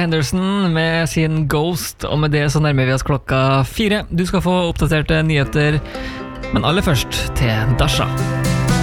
Henderson med sin Ghost, og med det så nærmer vi oss klokka 4. Du skal få oppdaterte nyheter, men aller først til Dasha.